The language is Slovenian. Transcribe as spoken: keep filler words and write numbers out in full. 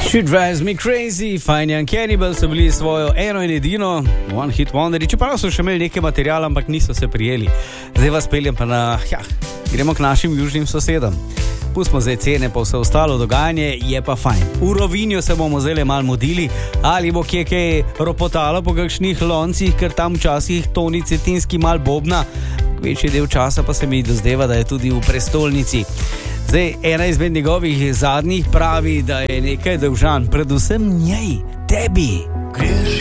She drives me crazy, Fine Young Cannibal so bili svojo eno in edino One Hit Wonder, čeprav so še imeli nekaj materijala, ampak niso se prijeli. Zdaj vas peljem pa na, ja, gremo k našim južnim sosedom. Pustimo zdaj cene, pa vse ostalo dogajanje je pa fajn. V Rovinju se bomo zdaj malo modili, ali bo kje kaj ropotalo po kakšnih loncih, ker tam včasih Toni Cetinski mal bobna, večji del časa pa se mi dozdeva, da je tudi v prestolnici. Zdaj, ena izmed njegovih zadnjih pravi, da je nekaj dolžan, predvsem njej, tebi.